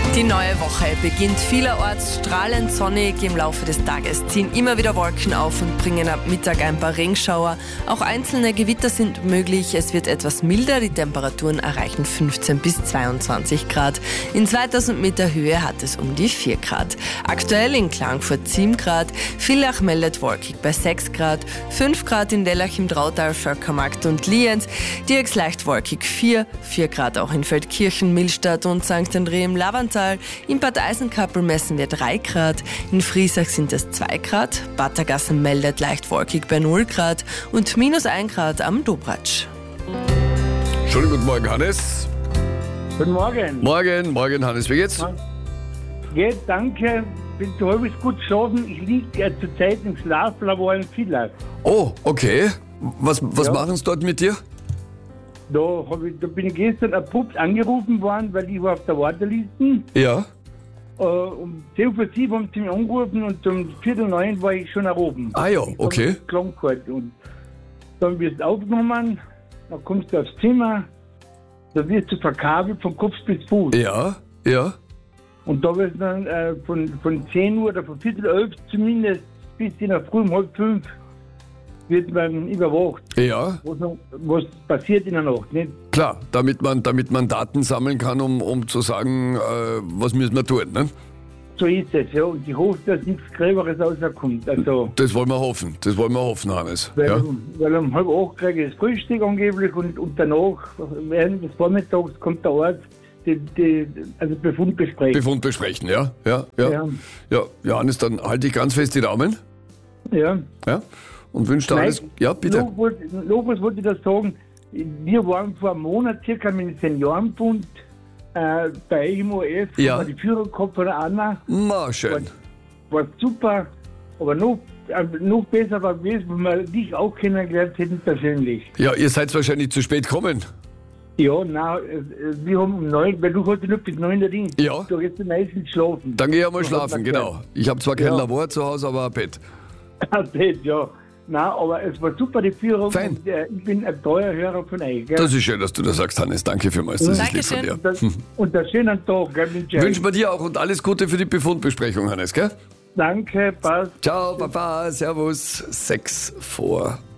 Die neue Woche beginnt vielerorts strahlend sonnig. Im Laufe des Tages ziehen immer wieder Wolken auf und bringen ab Mittag ein paar Regenschauer. Auch einzelne Gewitter sind möglich. Es wird etwas milder. Die Temperaturen erreichen 15 bis 22 Grad. In 2000 Meter Höhe hat es um die 4 Grad. Aktuell in Klagenfurt 7 Grad. Villach meldet wolkig bei 6 Grad. 5 Grad in Lellach im Drautal, Völkermarkt und Lienz. Dirks leicht wolkig 4 Grad auch in Feldkirchen, Millstatt und St. André im Lavantal. In Bad Eisenkappel messen wir 3 Grad, in Friesach sind es 2 Grad, Battergassen meldet leicht wolkig bei 0 Grad und minus 1 Grad am Dobratsch. Schönen guten Morgen, Hannes. Guten Morgen. Morgen, Hannes. Wie geht's? Geht, danke. Bin zu halbwegs gut geschlafen. Ich liege zurzeit im Schlaflabor in Villach. Oh, okay. Was machen sie dort mit dir? Da bin ich gestern abrupt angerufen worden, weil ich war auf der Warteliste. Ja. Um 10:07 haben sie mich angerufen und um 8:45 war ich schon oben. Ah ja, okay. Und dann wirst du aufgenommen, dann kommst du aufs Zimmer, da wirst du verkabelt von Kopf bis Fuß. Ja. Und da wirst du dann von 10 Uhr oder von 11:15 zumindest bis in der Früh um 4:30 wird man überwacht. Ja. Was passiert in der Nacht, nicht? Klar, damit man Daten sammeln kann, um zu sagen, was müssen wir tun, ne? So ist es, ja. Und ich hoffe, dass nichts Gräberes rauskommt. Also, Das wollen wir hoffen, Hannes. weil, Ja. weil um 7:30 kriege ich das Frühstück angeblich und danach, während des Vormittags, kommt der Arzt also Befund besprechen. Befund besprechen, ja. Ja, Hannes, dann halte ich ganz fest die Daumen. Ja. Ja. Und wünsche dir alles. Ja, bitte. Noch was wollte ich da sagen. Wir waren vor einem Monat circa mit dem Seniorenbund bei im OF, Ja. haben wir die Führung gehabt von der Anna. Schön. War super, aber noch besser war es, wenn wir dich auch kennengelernt hätten persönlich. Ja, ihr seid wahrscheinlich zu spät gekommen. Ja, nein, wir haben um 9, weil du hast ja nur bis 9 Uhr Dienst. Ja. Du hast meistens schlafen. Dann geh ich mal schlafen, genau. Ich habe zwar kein Labor zu Hause, aber ein Bett. Ja. Nein, aber es war super, die Führung. Fein. Und, ich bin ein treuer Hörer von euch. Gell? Das ist schön, dass du das sagst, Hannes. Danke vielmals. Das ist lieb von dir. Und einen schönen Tag. Gell, Wünschen wir dir auch und alles Gute für die Befundbesprechung, Hannes, gell? Danke, passt. Ciao, Papa, Servus. 6 vor